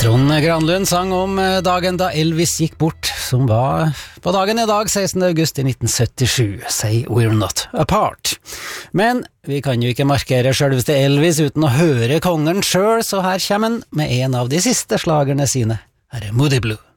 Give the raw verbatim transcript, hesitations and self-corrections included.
Trond Granlund sang om dagen da Elvis gikk bort, som var på dagen i dag, sekstende august i nitten syttisju. Say We're Not Apart. Men vi kan jo ikke markere selveste Elvis uten å høre kongen selv, så her kommer han med en av de siste slagerne sine. Her er Moody Blue.